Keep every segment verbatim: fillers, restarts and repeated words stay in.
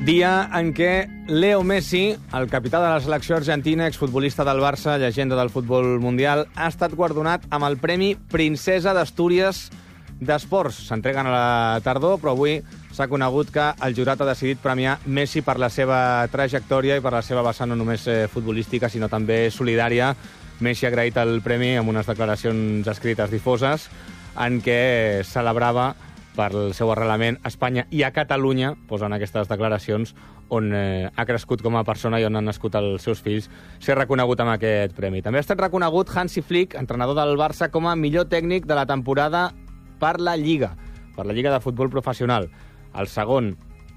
Dia en què Leo Messi, el capità de la selecció argentina, exfutbolista del Barça, llegenda del futbol mundial, ha estat guardonat amb el Premi Princesa d'Astúries d'Esports. S'entreguen a la tardor, però avui s'ha conegut que el jurat ha decidit premiar Messi per la seva trajectòria i per la seva vessant no només futbolística, sinó també solidària. Messi ha agraït el premi amb unes declaracions escrites difoses en què celebrava per el seu arrelament a Espanya i a Catalunya, posant aquestes declaracions, on eh, ha crescut com a persona i on han nascut els seus fills, ser reconegut amb aquest premi. També ha estat reconegut Hansi Flick, entrenador del Barça, com a millor tècnic de la temporada per la Lliga, per la Lliga de Futbol Professional. El segon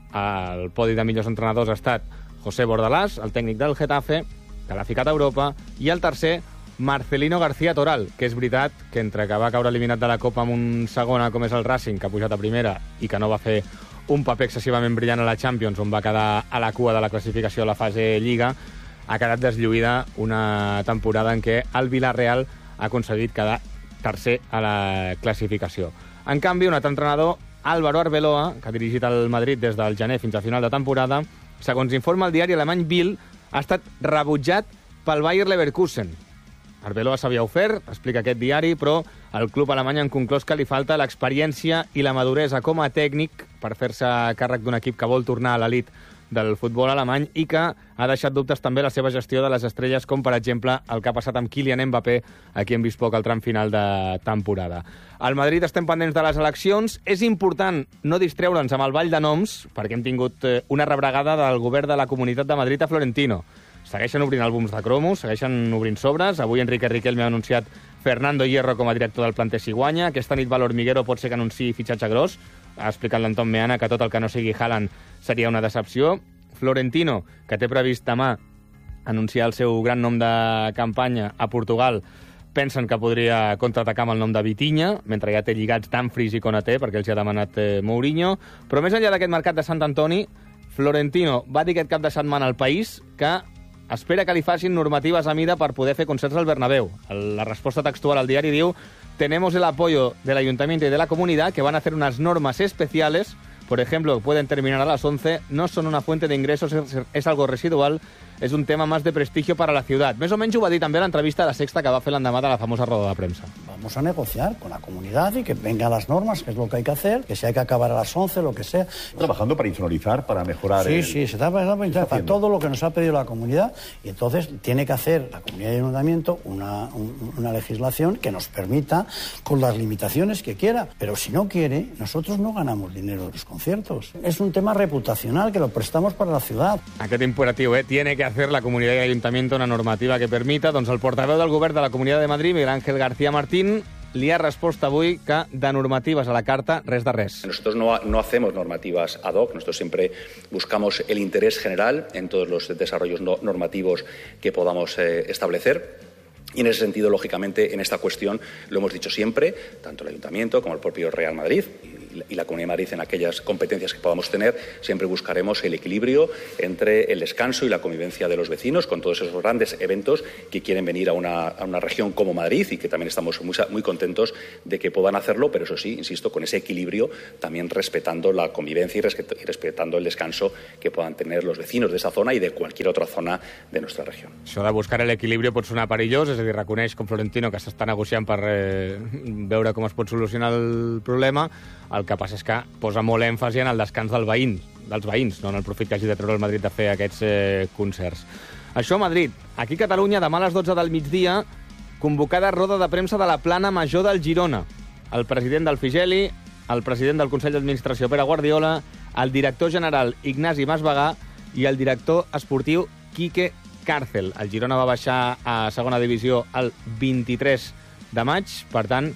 al podi de millors entrenadors ha estat José Bordalás, el tècnic del Getafe, que l'ha ficat a Europa, i el tercer, Marcelino García Toral, que és veritat que entre que va caure eliminat de la Copa amb un segona com és el Racing, que ha pujat a primera i que no va fer un paper excessivament brillant a la Champions, on va quedar a la cua de la classificació a la fase Lliga, ha quedat deslluïda una temporada en què el Villarreal ha aconseguit quedar tercer a la classificació. En canvi, un altre entrenador, Álvaro Arbeloa, que ha dirigit el Madrid des del gener fins a final de temporada, segons informa el diari alemany Bild, ha estat rebutjat pel Bayer Leverkusen. Arbeloa s'havia ofert, explica aquest diari, però el club alemany ha conclòs que li falta l'experiència i la maduresa com a tècnic per fer-se càrrec d'un equip que vol tornar a l'elit del futbol alemany i que ha deixat dubtes també la seva gestió de les estrelles, com per exemple el que ha passat amb Kylian Mbappé, aquí hem vist poc al tram final de temporada. Al Madrid estem pendents de les eleccions. És important no distreure'ns amb el ball de noms, perquè hem tingut una rebregada del govern de la Comunitat de Madrid a Florentino. Segueixen obrint àlbums de cromos, segueixen obrint sobres. Avui Enrique Riquelme ha anunciat Fernando Hierro com a director del planter Ciguanya. Aquesta nit Valor Miguero pot ser que anunciï fitxatge gros. Ha explicat l'Anton Meana que tot el que no sigui Haaland seria una decepció. Florentino, que té previst demà anunciar el seu gran nom de campanya a Portugal, pensen que podria contraatacar amb el nom de Vitinha, mentre ja té lligats Dumfries i Konaté, perquè els hi ha demanat eh, Mourinho. Però més enllà d'aquest mercat de Sant Antoni, Florentino va dir aquest cap de setmana al País que espera que li facin normatives a mida per poder fer concerts al Bernabéu. La resposta textual al diari diu: «Tenemos el apoyo del Ayuntamiento y de la comunidad que van a hacer unas normas especiales, por ejemplo, pueden terminar a las once, no son una fuente de ingresos, es, es algo residual, es un tema más de prestigio para la ciudad». Més o menys ho va dir també a l'entrevista de La Sexta que va fer l'endemà de la famosa roda de premsa. Vamos a negociar con la comunidad y que vengan las normas, que es lo que hay que hacer, que si hay que acabar a las once, lo que sea. Trabajando para insonorizar, para mejorar... Sí, el... sí, se está trabajando para todo lo que nos ha pedido la comunidad, y entonces tiene que hacer la comunidad y el ayuntamiento una, un, una legislación que nos permita, con las limitaciones que quiera, pero si no quiere, nosotros no ganamos dinero de los conciertos. Es un tema reputacional que lo prestamos para la ciudad. Aquest imperatiu, eh? Tiene que hacer la comunidad y el ayuntamiento una normativa que permita. Doncs el portaveu del govern de la Comunitat de Madrid, Miguel Ángel García Martín, li ha respost avui que de normatives a la carta, res de res. Nosotros no, no hacemos normativas ad hoc, nosotros siempre buscamos el interés general en todos los desarrollos no, normativos que podamos eh, establecer. Y en ese sentido, lógicamente, en esta cuestión lo hemos dicho siempre, tanto el Ayuntamiento como el propio Real Madrid y la Comunidad de Madrid, en aquellas competencias que podamos tener, siempre buscaremos el equilibrio entre el descanso y la convivencia de los vecinos con todos esos grandes eventos que quieren venir a una, a una región como Madrid y que también estamos muy, muy contentos de que puedan hacerlo, pero eso sí, insisto, con ese equilibrio, también respetando la convivencia y, respeto, y respetando el descanso que puedan tener los vecinos de esa zona y de cualquier otra zona de nuestra región. Això de buscar l'equilibri pot sonar perillós, és a dir, reconeix com Florentino que s'està negociant per eh, veure com es pot solucionar el problema. El que passa és que posa molt èmfasi en el descans del veïn, dels veïns, no en el profit que hagi de treure el Madrid de fer aquests eh, concerts. Això a Madrid. Aquí a Catalunya, demà a les dotze del migdia, convocada roda de premsa de la plana major del Girona. El president del Figeli, el president del Consell d'Administració Pere Guardiola, el director general Ignasi Masvegà i el director esportiu Quique Càrcel. El Girona va baixar a segona divisió el vint-i-tres de maig, per tant,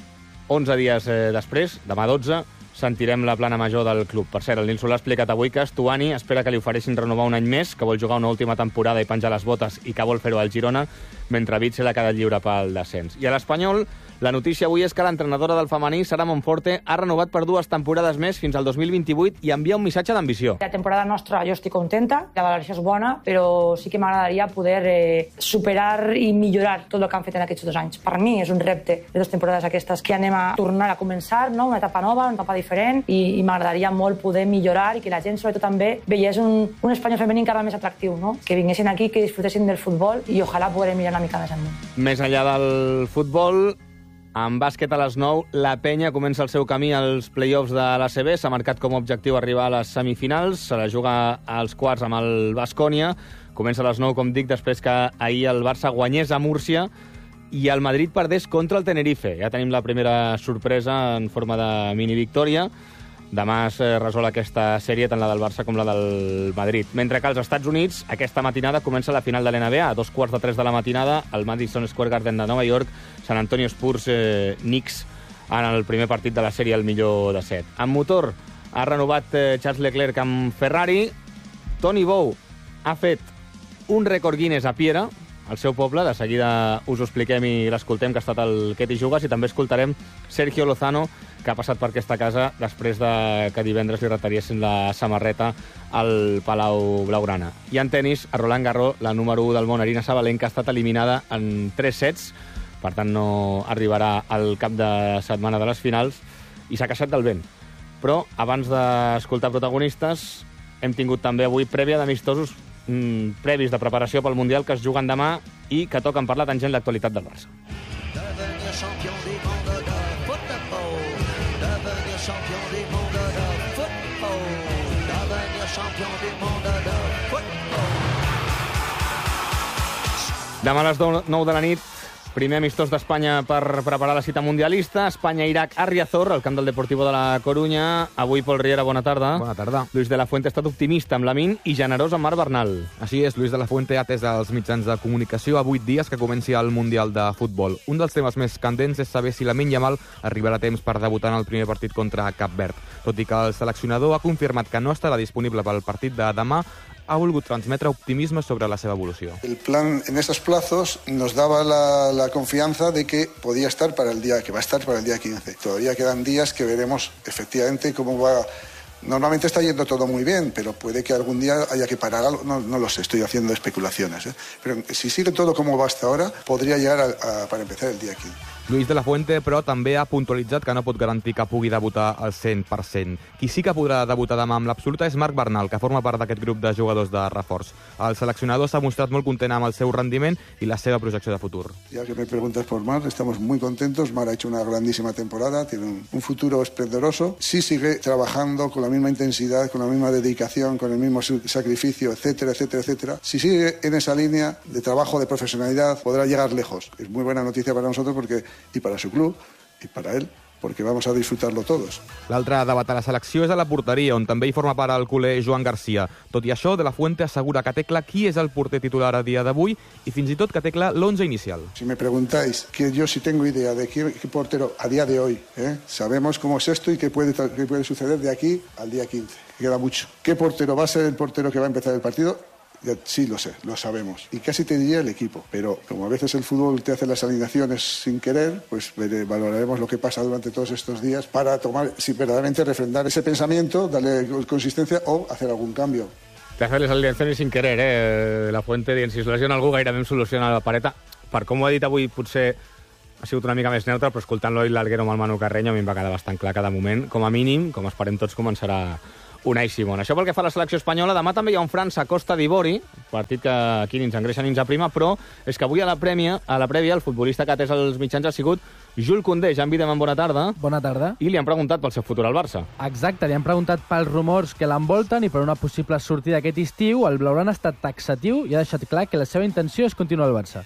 onze dies eh, després, demà dotze, sentirem la plana major del club. Per cert, el Nil Solà ha explicat avui que Stuani espera que li ofereixin renovar un any més, que vol jugar una última temporada i penjar les botes i que vol fer-ho al Girona, mentre Bitzel ha quedat lliure pel descens. I a l'Espanyol, la notícia avui és que l'entrenadora del femení, Sara Monforte, ha renovat per dues temporades més fins al dos mil vint-i-vuit i envia un missatge d'ambició. La temporada nostra jo estic contenta, la valoració és bona, però sí que m'agradaria poder eh, superar i millorar tot el que han fet en aquests dos anys. Per mi és un repte de dues temporades aquestes que anem a tornar a començar, no? Una etapa nova, una etapa diferent, i, i m'agradaria molt poder millorar i que la gent, sobretot també, veiés un, un espanyol femení encara més atractiu, no? Que vinguessin aquí, que disfrutessin del futbol i ojalà poder mirar una mica més amunt. Més enllà del futbol, en bàsquet a les nou, la Penya comença el seu camí als play-offs de l'A C B. S'ha marcat com a objectiu arribar a les semifinals. Se la juga als quarts amb el Baskonia. Comença a les nou, com dic, després que ahir el Barça guanyés a Múrcia i el Madrid perdés contra el Tenerife. Ja tenim la primera sorpresa en forma de mini-victòria. Demà es resol aquesta sèrie, tant la del Barça com la del Madrid. Mentre que als Estats Units, aquesta matinada comença la final de l'N B A. A dos quarts de tres de la matinada, al Madison Square Garden de Nova York, San Antonio Spurs eh, Knicks en el primer partit de la sèrie, el millor de set. En motor, ha renovat eh, Charles Leclerc amb Ferrari. Toni Bou ha fet un rècord Guinness a Piera, al seu poble. De seguida us ho expliquem i l'escoltem, que ha estat el Quet i Jugues, i també escoltarem Sergio Lozano, que ha passat per aquesta casa després de que divendres li retariessin la samarreta al Palau Blaugrana. I en tenis, a Roland Garros, la número u del món, Aryna Sabalenka, ha estat eliminada en tres sets, per tant no arribarà al cap de setmana de les finals, i s'ha queixat del vent. Però abans d'escoltar protagonistes, hem tingut també avui prèvia d'amistosos mmm, previs de preparació pel Mundial que es juguen demà i que toquen parlar tangent l'actualitat del Barça. Demà a les nou de la nit, primer amistós d'Espanya per preparar la cita mundialista. Espanya-Iraq a Riazor, al camp del Deportivo de la Corunya. Avui, Pol Riera, bona tarda. Bona tarda. Luis de la Fuente ha estat optimista amb Lamine i generós amb Marc Bernal. Així és, Luis de la Fuente ha atès els mitjans de comunicació a vuit dies que comenci el Mundial de Futbol. Un dels temes més candents és saber si Lamine Yamal arribarà a temps per debutar en el primer partit contra Cap Verd. Tot i que el seleccionador ha confirmat que no estarà disponible pel partit de demà, ha volgut transmetre optimisme sobre la seva evolució. El plan en estos plazos nos daba la, la confianza de que podía estar para el día, que va a estar para el día quince. Todavía quedan días que veremos efectivamente cómo va. Normalmente está yendo todo muy bien, pero puede que algún día haya que parar algo. No, no lo sé, estoy haciendo especulaciones, ¿eh? Pero si sigue todo como va hasta ahora, podría llegar a, a, para empezar el día quince. Luis de la Fuente, però, també ha puntualitzat que no pot garantir que pugui debutar al cent per cent. Qui sí que podrà debutar demà amb l'absoluta és Marc Bernal, que forma part d'aquest grup de jugadors de reforç. El seleccionador s'ha mostrat molt content amb el seu rendiment i la seva projecció de futur. Ya que me preguntas por Marc, estamos muy contentos. Marc ha hecho una grandísima temporada, tiene un, un futuro esplendoroso. Si sigue trabajando con la misma intensidad, con la misma dedicación, con el mismo sacrificio, etcétera, etcétera, etcétera. Si sigue en esa línea de trabajo, de profesionalidad, podrá llegar lejos. Es muy buena noticia para nosotros porque y para su club y para él, perquè vamos a disfrutarlo todos. L'altre debat a la selecció és a la porteria, on també hi forma part el culer Joan Garcia. Tot i això, De la Fuente assegura que té clar qui és el porter titular a dia d'avui i fins i tot que té clar l'onze inicial. Si me preguntáis, que yo sí tengo idea de qué, qué portero a día de hoy, ¿eh? Sabemos cómo es esto y qué puede, qué puede suceder de aquí al día quince. Queda mucho. ¿Qué portero va a ser el portero que va a empezar el partido? Ya, sí, lo sé, lo sabemos. Y casi te diría el equipo. Pero como a veces el fútbol te hace las alineaciones sin querer, pues valoraremos lo que pasa durante todos estos días para tomar, si verdaderamente refrendar ese pensamiento, darle consistencia o hacer algún cambio. Te hace les alineacions sin querer, eh? La Fuente dient, si es lesiona algú, gairebé em soluciona la pareta. Per com ho ha dit avui, potser ha sigut una mica més neutre, però escoltant-lo i l'Alguero amb el Manu Carreño, a mi em va quedar bastant clar que de moment, com a mínim, com esperem tots, començarà Unai Simón. Això pel que fa a la selecció espanyola. Demà també hi ha un França-Costa d'Ivori, partit que aquí ni ens engreixa ni ens aprima, però és que avui a la prèvia, a la prèvia el futbolista que ha atès els mitjans ha sigut Jules Koundé. Jan Videman, bona tarda. Bona tarda. I li han preguntat pel seu futur al Barça. Exacte, li han preguntat pels rumors que l'envolten i per una possible sortida aquest estiu. El blaugrana ha estat taxatiu i ha deixat clar que la seva intenció és continuar al Barça.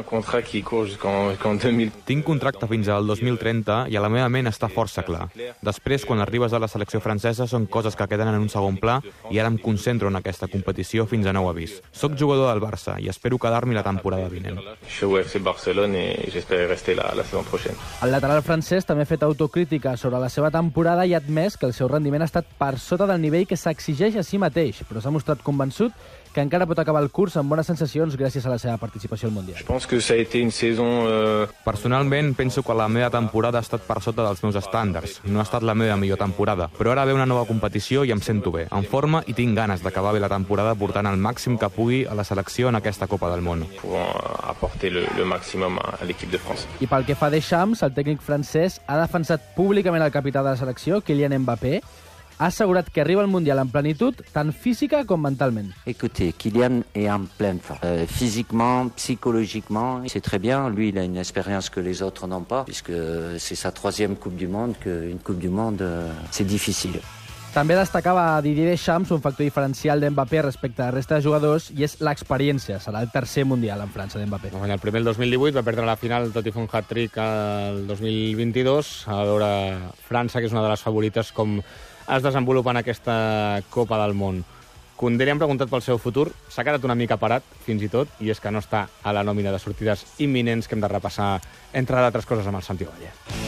Tinc contracte fins al dos mil trenta i a la meva ment està força clar. Després, quan arribes a la selecció francesa, són coses que queden en un segon pla i ara em concentro en aquesta competició fins a nou avís. Soc jugador del Barça i espero quedar-m'hi la temporada vinent. Je joue au F C Barcelone et j'espère rester la, la saison prochaine. prochaine. El lateral francès també ha fet autocrítica sobre la seva temporada i ha admès que el seu rendiment ha estat per sota del nivell que s'exigeix a si mateix, però s'ha mostrat convençut que encara pot acabar el curs amb bones sensacions gràcies a la seva participació al Mundial. Je pense que ça a été une saison... Euh... Personalment, penso que la meva temporada ha estat per sota dels meus estàndards. No ha estat la meva millor temporada, però ara ve una nova competició i em sento bé, en forma i tinc ganes d'acabar bé la temporada portant el màxim que pugui a la selecció en aquesta Copa del Món. Pour apporter le, le maximum à l'équipe de France. I pel que fa a Deschamps, el tècnic francès ha defensat públicament el capità de la selecció, Kylian Mbappé, ha assegurat que arriba al Mundial en plenitud, tant física com mentalment. Écoutez, Kylian est en pleine forme. Euh, physiquement, psychologiquement, c'est très bien. Lui, il a une expérience que les autres n'ont pas, puisque c'est sa troisième Coupe du Monde, qu'une Coupe du Monde, euh, c'est difficile. També destacava Didier Deschamps un factor diferencial d'Mbappé respecte a la resta de jugadors i és l'experiència. Serà el tercer Mundial en França d'Mbappé. Va guanyar el primer el dos mil divuit, va perdre la final tot i fer un hat-trick el dos mil vint-i-dos. A veure França, que és una de les favorites, com es desenvolupa en aquesta Copa del Món. Koundé li han preguntat pel seu futur, s'ha quedat una mica parat, fins i tot, i és que no està a la nòmina de sortides imminents que hem de repassar, entre d'altres coses, amb el Santi Vallès.